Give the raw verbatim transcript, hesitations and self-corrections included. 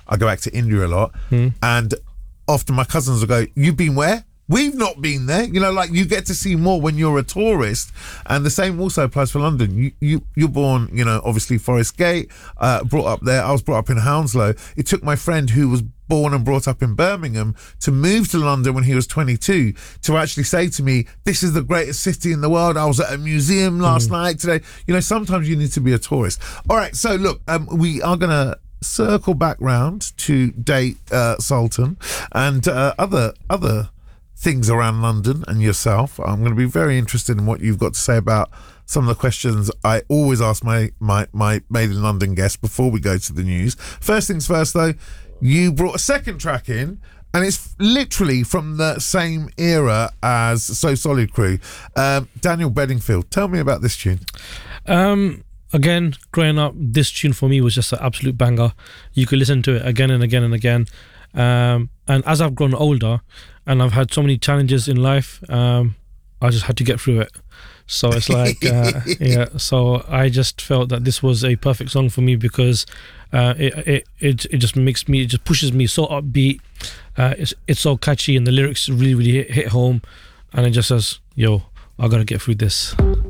I go back to India a lot, Mm. and often my cousins will go, "You've been where? We've not been there." You know, like you get to see more when you're a tourist, and the same also applies for London. You you you're born, you know, obviously Forest Gate, uh, brought up there. I was brought up in Hounslow. It took my friend who was born and brought up in Birmingham to move to London when he was twenty-two to actually say to me, "This is the greatest city in the world. I was at a museum last Mm. night today." You know, sometimes you need to be a tourist. All right, so look, um, we are gonna circle back round to date uh, Sultan and uh, other other. things around London and yourself. I'm going to be very interested in what you've got to say about some of the questions I always ask my my my Made in London guests before we go to the news. First things first, though, you brought a second track in, and it's literally from the same era as So Solid Crew. Um, Daniel Bedingfield, tell me about this tune. Um, again, growing up, this tune for me was just an absolute banger. You could listen to it again and again and again. Um, and as I've grown older and I've had so many challenges in life, um, I just had to get through it. So it's like, uh, yeah. So I just felt that this was a perfect song for me because uh, it, it it it just makes me, it just pushes me so upbeat. Uh, it's it's so catchy and the lyrics really really hit, hit home, and it just says, "Yo, I gotta get through this."